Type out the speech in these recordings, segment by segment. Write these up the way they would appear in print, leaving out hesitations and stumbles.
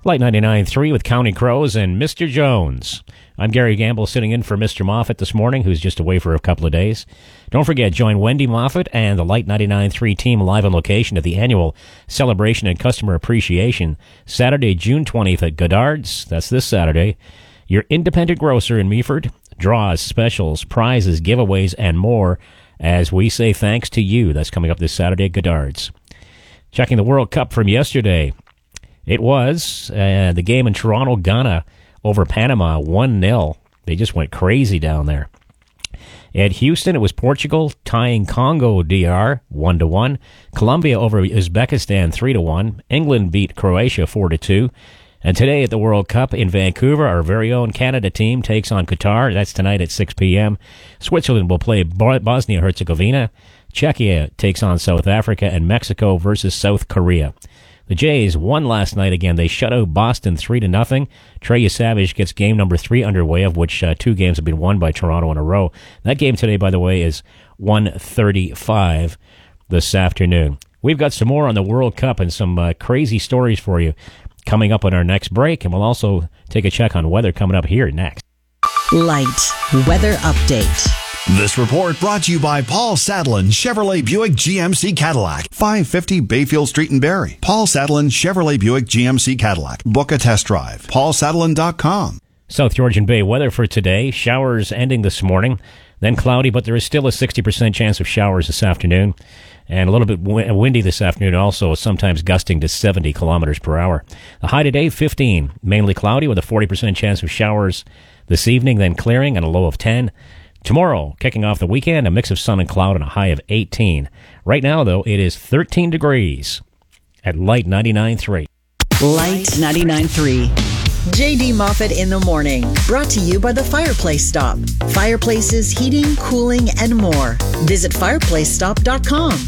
Light 99.3 with Counting Crows and Mr. Jones. I'm Gary Gamble sitting in for Mr. Moffat this morning, who's just away for a couple of days. Don't forget, join Wendy Moffat and the Light 99.3 team live on location at the annual Celebration and Customer Appreciation, Saturday, June 20th at Goddard's. That's this Saturday. Your independent grocer in Meaford. Draws, specials, prizes, giveaways, and more as we say thanks to you. That's coming up this Saturday at Goddard's. Checking the World Cup from yesterday. It was the game in Toronto, Ghana over Panama, 1-0. They just went crazy down there. At Houston, it was Portugal tying Congo DR 1-1. Colombia over Uzbekistan 3-1. England beat Croatia 4-2. And today at the World Cup in Vancouver, our very own Canada team takes on Qatar. That's tonight at 6 p.m. Switzerland will play Bosnia-Herzegovina. Czechia takes on South Africa, and Mexico versus South Korea. The Jays won last night again. They shut out Boston 3-0. Trey Savage gets game number 3 underway, of which 2 games have been won by Toronto in a row. That game today, by the way, is 1:35 this afternoon. We've got some more on the World Cup and some crazy stories for you coming up on our next break, and we'll also take a check on weather coming up here next. Light Weather Update. This report brought to you by Paul Sadlin Chevrolet Buick GMC Cadillac, 550 Bayfield Street in Barrie. Paul Sadlin Chevrolet Buick GMC Cadillac. Book a test drive. paulsadlin.com. South Georgian Bay weather for today. Showers ending this morning, then cloudy, but there is still a 60% chance of showers this afternoon. And a little bit windy this afternoon also, sometimes gusting to 70 kilometers per hour. The high today, 15. Mainly cloudy with a 40% chance of showers this evening, then clearing and a low of 10. Tomorrow, kicking off the weekend, a mix of sun and cloud and a high of 18. Right now, though, it is 13 degrees at Light 99.3. Light 99.3. J.D. Moffat in the morning. Brought to you by the Fireplace Stop. Fireplaces, heating, cooling, and more. Visit fireplacestop.com.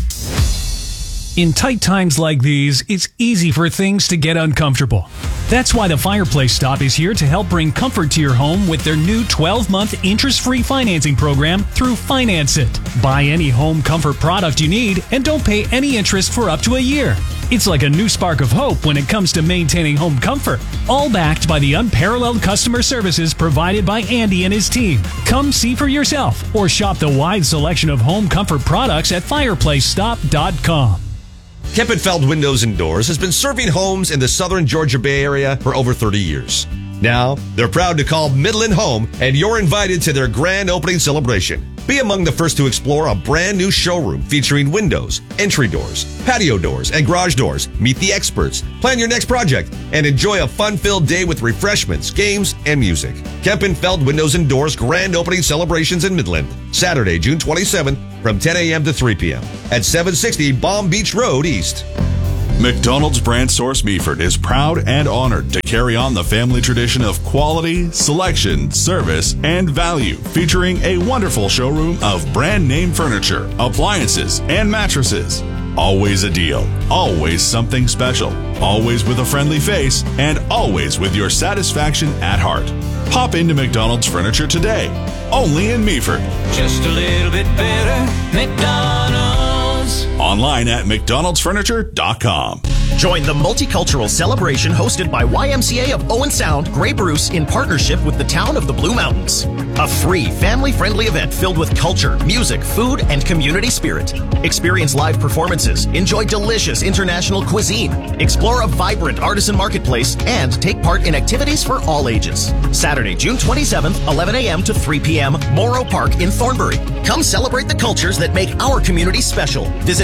In tight times like these, it's easy for things to get uncomfortable. That's why the Fireplace Stop is here to help bring comfort to your home with their new 12-month interest-free financing program through Finance It. Buy any home comfort product you need and don't pay any interest for up to a year. It's like a new spark of hope when it comes to maintaining home comfort, all backed by the unparalleled customer services provided by Andy and his team. Come see for yourself or shop the wide selection of home comfort products at fireplacestop.com. Kempenfeld Windows and Doors has been serving homes in the southern Georgia Bay area for over 30 years. Now, they're proud to call Midland home, and you're invited to their grand opening celebration. Be among the first to explore a brand new showroom featuring windows, entry doors, patio doors, and garage doors. Meet the experts, plan your next project, and enjoy a fun-filled day with refreshments, games, and music. Kempenfeld Windows and Doors grand opening celebrations in Midland, Saturday, June 27th from 10 a.m. to 3 p.m. at 760 Palm Beach Road East. McDonald's Brand Source Meaford is proud and honored to carry on the family tradition of quality, selection, service, and value, featuring a wonderful showroom of brand name furniture, appliances, and mattresses. Always a deal, always something special, always with a friendly face, and always with your satisfaction at heart. Pop into McDonald's Furniture today, only in Meaford. Just a little bit better, McDonald's. Online at mcdonaldsfurniture.com. Join the multicultural celebration hosted by YMCA of Owen Sound, Grey Bruce, in partnership with the town of the Blue Mountains. A free, family-friendly event filled with culture, music, food, and community spirit. Experience live performances, enjoy delicious international cuisine, explore a vibrant artisan marketplace, and take part in activities for all ages. Saturday, June 27th, 11 a.m. to 3 p.m., Morrow Park in Thornbury. Come celebrate the cultures that make our community special. Visit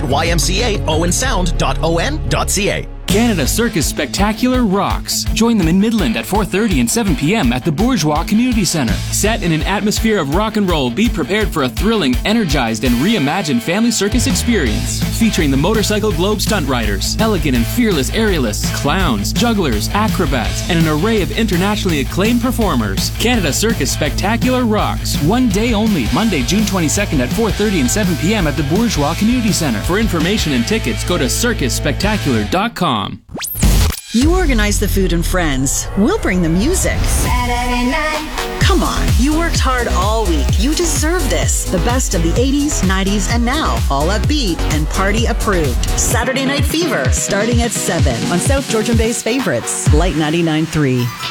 ymcaowensound.on.ca. Canada Circus Spectacular rocks. Join them in Midland at 4:30 and 7 p.m. at the Bourgeois Community Centre. Set in an atmosphere of rock and roll, be prepared for a thrilling, energized, and reimagined family circus experience. Featuring the Motorcycle Globe stunt riders, elegant and fearless aerialists, clowns, jugglers, acrobats, and an array of internationally acclaimed performers. Canada Circus Spectacular rocks. One day only, Monday, June 22nd at 4:30 and 7 p.m. at the Bourgeois Community Centre. For information and tickets, go to circusspectacular.com. You organize the food and friends. We'll bring the music. Saturday night. Come on, you worked hard all week. You deserve this. The best of the 80s, 90s, and now. All upbeat and party approved. Saturday Night Fever, starting at 7 on South Georgian Bay's favorites. Light 99.3.